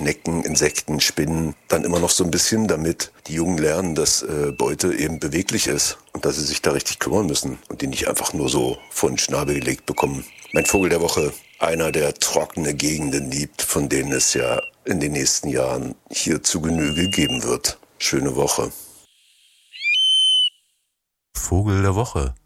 Schnecken, Insekten, Spinnen dann immer noch so ein bisschen, damit die Jungen lernen, dass Beute eben beweglich ist und dass sie sich da richtig kümmern müssen und die nicht einfach nur so vor den Schnabel gelegt bekommen. Mein Vogel der Woche, einer, der trockene Gegenden liebt, von denen es ja in den nächsten Jahren hier zu Genüge geben wird. Schöne Woche. Vogel der Woche.